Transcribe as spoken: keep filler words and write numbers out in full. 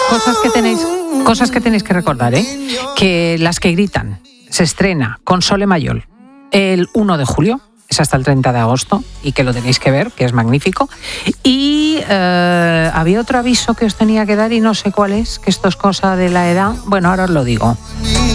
Cosas que tenéis, cosas que tenéis que recordar, ¿eh? Que Las que gritan se estrena con Sole Mayol el uno de julio, es hasta el treinta de agosto, y que lo tenéis que ver, que es magnífico. Y eh, había otro aviso que os tenía que dar y no sé cuál es, que esto es cosa de la edad. Bueno, ahora os lo digo.